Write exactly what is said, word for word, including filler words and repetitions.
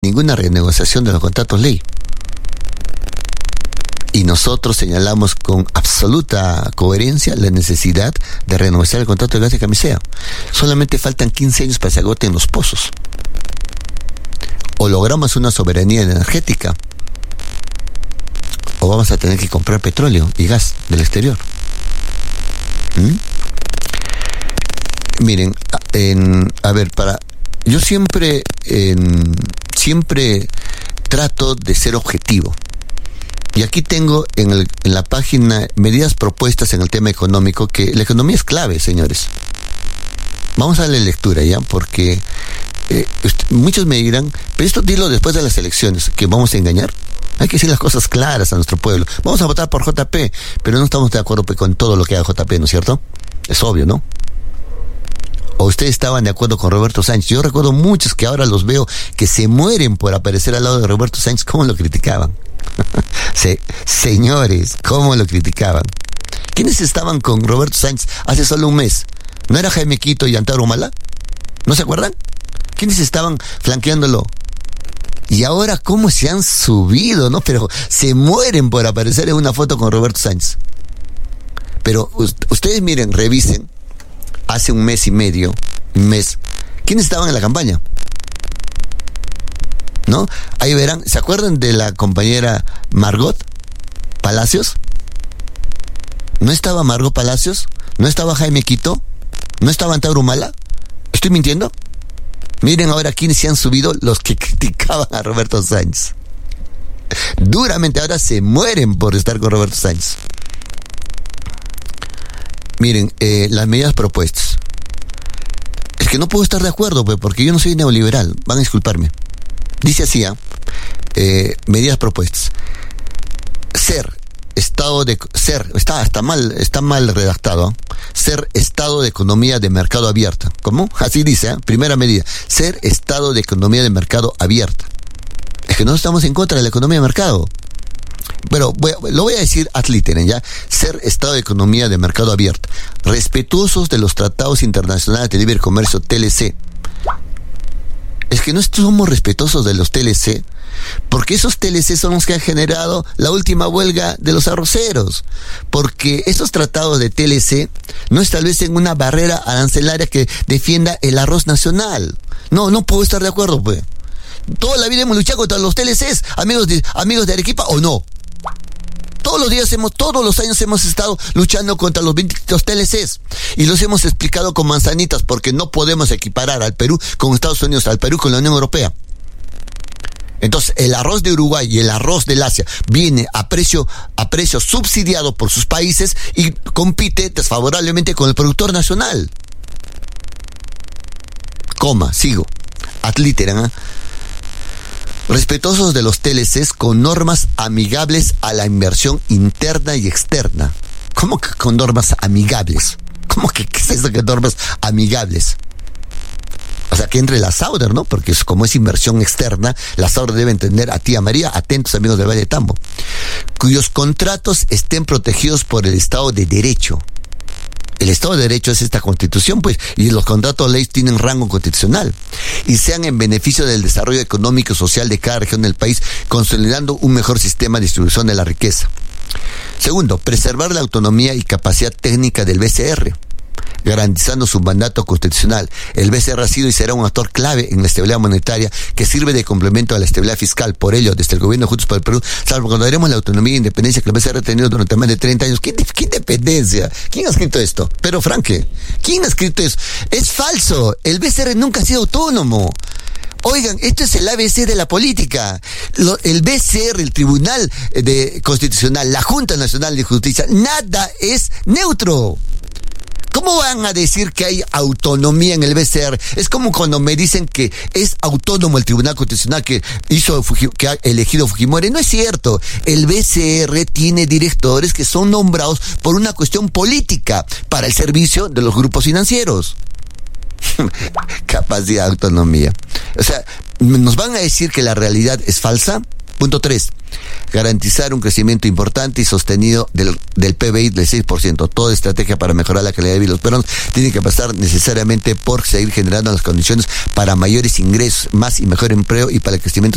ninguna renegociación de los contratos ley. Y nosotros señalamos con absoluta coherencia la necesidad de renegociar el contrato de gas de Camisea. Solamente faltan quince años para que se agoten los pozos. O logramos una soberanía energética, o vamos a tener que comprar petróleo y gas del exterior. ¿Mm? Miren, en, a ver, para yo siempre, en, siempre trato de ser objetivo. Y aquí tengo en, el, en la página medidas propuestas en el tema económico, que la economía es clave, señores. Vamos a darle lectura ya, porque eh, muchos me dirán, pero esto dilo después de las elecciones, que vamos a engañar. Hay que decir las cosas claras a nuestro pueblo. Vamos a votar por J P, pero no estamos de acuerdo con todo lo que haga J P, ¿no es cierto? Es obvio, ¿no? ¿O ustedes estaban de acuerdo con Roberto Sánchez? Yo recuerdo muchos que ahora los veo que se mueren por aparecer al lado de Roberto Sánchez. ¿Cómo lo criticaban? Se, señores, ¿cómo lo criticaban? ¿Quiénes estaban con Roberto Sánchez hace solo un mes? ¿No era Jaime Quito y Antaro Humala? ¿No se acuerdan? ¿Quiénes estaban flanqueándolo? Y ahora cómo se han subido, ¿no? Pero se mueren por aparecer en una foto con Roberto Sánchez. Pero ustedes miren, revisen, hace un mes y medio, un mes, ¿quiénes estaban en la campaña? ¿No? Ahí verán, ¿se acuerdan de la compañera Margot Palacios? ¿No estaba Margot Palacios? ¿No estaba Jaime Quito? ¿No estaba Antaro Humala? ¿Estoy mintiendo? Miren ahora quiénes se han subido, los que criticaban a Roberto Sánchez. Duramente ahora se mueren por estar con Roberto Sánchez. Miren, eh, las medidas propuestas. Es que no puedo estar de acuerdo, pues, porque yo no soy neoliberal, van a disculparme. Dice así, ¿eh? Eh, medidas propuestas. Ser estado de ser está está mal está mal redactado. ¿eh? Ser estado de economía de mercado abierta. ¿Cómo? Así dice, ¿eh? Primera medida. Ser estado de economía de mercado abierta. Es que no estamos en contra de la economía de mercado. Pero voy a, lo voy a decir ad literam, ¿ya? Ser estado de economía de mercado abierta. Respetuosos de los tratados internacionales de libre comercio, T L C. Es que no somos respetuosos de los T L C, porque esos T L C son los que han generado la última huelga de los arroceros, porque esos tratados de T L C no establecen una barrera arancelaria que defienda el arroz nacional. No, no puedo estar de acuerdo, pues. Toda la vida hemos luchado contra los T L Cs, amigos de, amigos de Arequipa, ¿o no? Todos los días hemos, todos los años hemos estado luchando contra los benditos T L Cs. Y los hemos explicado con manzanitas, porque no podemos equiparar al Perú con Estados Unidos, al Perú con la Unión Europea. Entonces, el arroz de Uruguay y el arroz del Asia viene a precio, a precio subsidiado por sus países y compite desfavorablemente con el productor nacional. Coma, sigo. Ad literam, ¿eh? Respetuosos de los T L Cs con normas amigables a la inversión interna y externa. ¿Cómo que con normas amigables? ¿Cómo que qué es eso que normas amigables? O sea, que entre la Sauder, ¿no? Porque es, como es inversión externa, la Sauder debe entender a tía María, atentos amigos del Valle de Tambo, cuyos contratos estén protegidos por el Estado de Derecho. El Estado de Derecho es esta Constitución, pues, y los contratos de ley tienen rango constitucional, y sean en beneficio del desarrollo económico y social de cada región del país, consolidando un mejor sistema de distribución de la riqueza. Segundo, preservar la autonomía y capacidad técnica del B C R, garantizando su mandato constitucional. El B C R ha sido y será un actor clave en la estabilidad monetaria que sirve de complemento a la estabilidad fiscal. Por ello, desde el gobierno Juntos por el Perú, salvo cuando daremos la autonomía e independencia que el B C R ha tenido durante más de treinta años. ¿Qué, qué independencia? ¿Quién ha escrito esto? Pero Franque, ¿quién ha escrito eso? Es falso. El B C R nunca ha sido autónomo. Oigan, esto es el A B C de la política. Lo, el B C R, el Tribunal de Constitucional, la Junta Nacional de Justicia, nada es neutro. ¿Cómo van a decir que hay autonomía en el B C R? Es como cuando me dicen que es autónomo el Tribunal Constitucional que hizo que ha elegido Fujimori. No es cierto. El B C R tiene directores que son nombrados por una cuestión política para el servicio de los grupos financieros. Capacidad de autonomía. O sea, ¿nos van a decir que la realidad es falsa? Punto tres. Garantizar un crecimiento importante y sostenido del, del P B I del seis por ciento. Toda estrategia para mejorar la calidad de vida de los peruanos tiene que pasar necesariamente por seguir generando las condiciones para mayores ingresos, más y mejor empleo y para el crecimiento